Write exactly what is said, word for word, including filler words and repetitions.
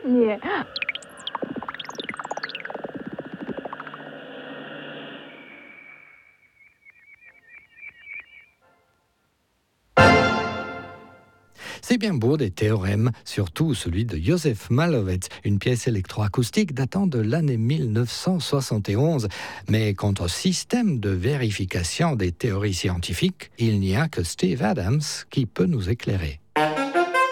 Nie. C'est bien beau des théorèmes, surtout celui de Joseph Malowetz, une pièce électroacoustique datant de l'année mille neuf cent soixante et onze. Mais quant au système de vérification des théories scientifiques, il n'y a que Steve Adams qui peut nous éclairer.